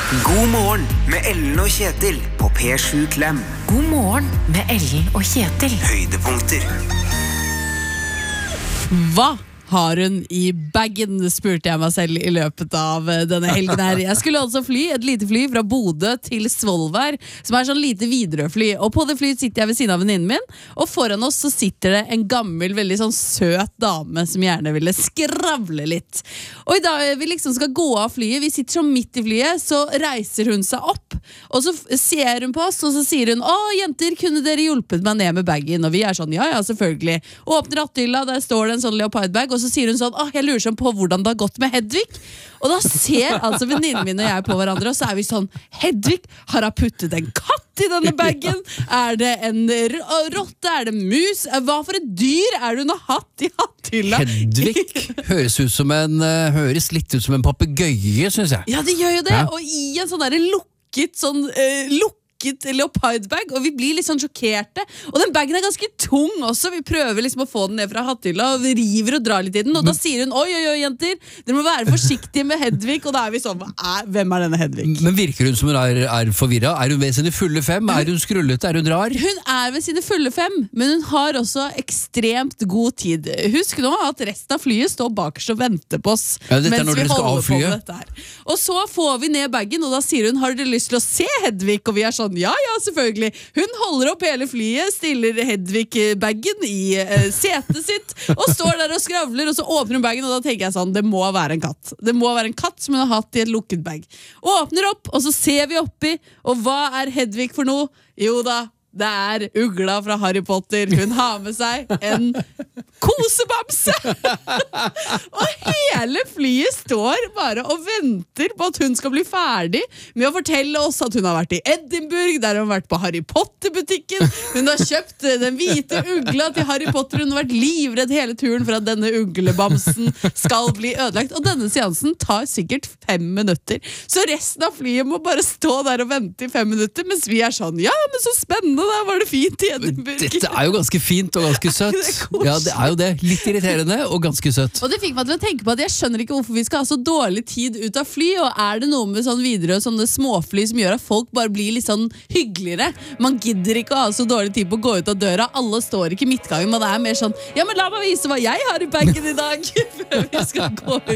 God morgen med Ellen og Kjetil på P7 Klem. God morgen med Ellen og Kjetil. Høydepunkter. Hva har hun i baggen, spurte jeg meg selv i løpet av denne helgen her. Jeg skulle altså fly, et lite fly fra Bodø til Svolvær, som sånn lite Widerøe-fly. Og på det flyet sitter jeg ved siden av venninnen min, og foran oss så sitter det en gammel, veldig sånn søt dame som gjerne ville skravle litt. Og i dag vi liksom skal gå av flyet, vi sitter så midt i flyet, så reiser hun seg opp, og så ser hun på oss, og så sier hun, jenter, kunne dere hjulpet meg ned med baggen? Og vi sånn, ja, selvfølgelig. Åpner ratthylla, der står det en sånn leopardbag, og så sier hun sånn, jeg lurer sånn på hvordan det har gått med Hedvig. Og da ser altså venninnen min og jeg på hverandre, og så vi sånn, Hedvig, har hun puttet en katt i denne baggen? Det en rotte? Det mus? Hva for et dyr hun har hatt i hatthylla? Hedvig høres litt ut som en papegøye, synes jeg. Ja, det gjør jo det, og i en sånn der lukket leopardbag, og vi blir litt sånn sjokkerte, og den bagen ganske tung også. Vi prøver liksom å få den ned fra hatthylla, og vi river og drar litt i den, og da sier hun, oi jenter, dere må være forsiktige med Hedvig, og da vi sånn, hvem denne Hedvig? Men virker hun som hun forvirret? Hun ved sine fulle fem? Hun skrullete? Hun rar? Hun ved sine fulle fem, men hun har også ekstremt god tid. Husk nå at resten av flyet står bakerst og venter på oss, mens vi holder på med dette her. Og så får vi ned bagen, og da sier hun, har dere lyst til å se Hedvig? Og vi sånn, ja, selvfølgelig. Hun holder opp hele flyet, stiller Hedvig-baggen i setet sitt, og står der og skravler, og så åpner hun baggen, og da tenker jeg sånn, det må være en katt. Det må være en katt som hun har hatt i et lukket bag. Åpner opp, og så ser vi oppi, og hva Hedvig for noe? Jo da, det ugla fra Harry Potter. Hun har med seg en kosebamse! Og hele flyet står bare og venter på at hun skal bli ferdig med å fortelle oss at hun har vært i Edinburgh, der hun har vært på Harry Potter-butikken. Hun har kjøpt den hvite ugla til Harry Potter. Hun har vært livredd hele turen for at denne uglebamsen skal bli ødelagt. Og denne seansen tar sikkert 5 minutter. Så resten av flyet må bare stå der og vente i 5 minutter, mens vi sånn, ja, men så spennende, da var det fint i Edinburgh. Dette jo ganske fint og ganske søtt. Ja, det jo det. Litt irriterende og ganske søtt. Og det fikk meg til å tenke på at jeg skjønner ikke hvorfor vi skal ha så dårlig tid ut av fly, og det noe med sånn Widerøe, sånne småfly som gjør at folk bare blir litt sånn hyggeligere. Man gidder ikke å ha så dårlig tid på å gå ut av døra. Alle står ikke i midtgangen, men det mer sånn, ja, men la meg vise hva jeg har i baggen i dag, før vi skal gå ut.